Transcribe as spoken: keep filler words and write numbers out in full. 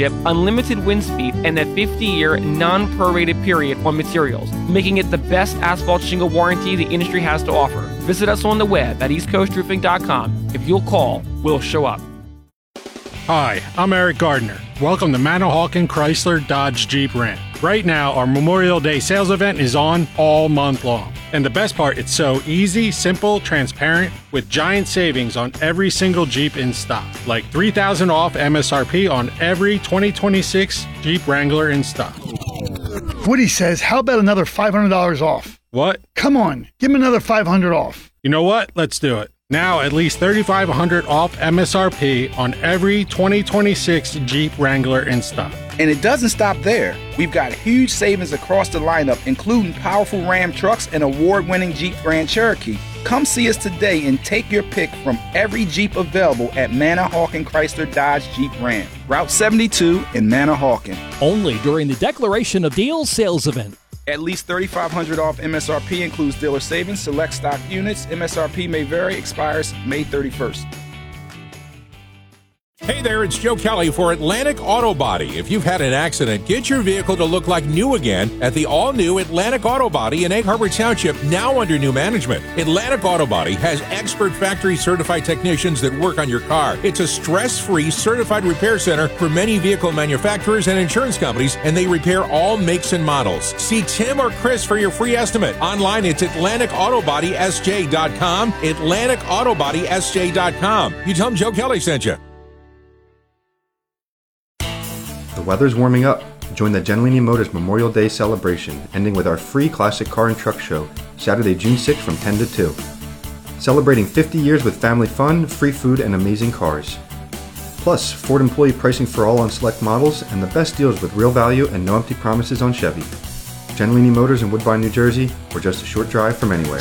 ownership, unlimited wind speed, and a fifty-year non-prorated period on materials, making it the best asphalt shingle warranty the industry has to offer. Visit us on the web at east coast roofing dot com. If you'll call, we'll show up. Hi, I'm Eric Gardner. Welcome to Manahawkin Chrysler Dodge Jeep Ram. Right now, our Memorial Day sales event is on all month long. And the best part, it's so easy, simple, transparent, with giant savings on every single Jeep in stock. Like three thousand dollars off M S R P on every twenty twenty-six Jeep Wrangler in stock. Woody says, how about another five hundred dollars off? What? Come on, give him another five hundred dollars off. You know what? Let's do it. Now, at least thirty-five hundred dollars off M S R P on every twenty twenty-six Jeep Wrangler in stock. And it doesn't stop there. We've got huge savings across the lineup, including powerful Ram trucks and award-winning Jeep Grand Cherokee. Come see us today and take your pick from every Jeep available at Manahawkin Chrysler Dodge Jeep Ram. Route seventy-two in Manahawkin. Only during the Declaration of Deals sales event. At least thirty-five hundred dollars off M S R P includes dealer savings, select stock units. M S R P may vary, expires May thirty-first. Hey there, it's Joe Kelly for Atlantic Auto Body. If you've had an accident, get your vehicle to look like new again at the all-new Atlantic Auto Body in Egg Harbor Township, now under new management. Atlantic Auto Body has expert factory-certified technicians that work on your car. It's a stress-free certified repair center for many vehicle manufacturers and insurance companies, and they repair all makes and models. See Tim or Chris for your free estimate. Online, it's Atlantic Auto Body S J dot com, Atlantic Auto Body S J dot com. You tell them Joe Kelly sent you. The weather's warming up. Join the Gentilini Motors Memorial Day celebration, ending with our free classic car and truck show, Saturday, June sixth from ten to two. Celebrating fifty years with family fun, free food, and amazing cars. Plus, Ford employee pricing for all on select models, and the best deals with real value and no empty promises on Chevy. Gentilini Motors in Woodbine, New Jersey, or just a short drive from anywhere.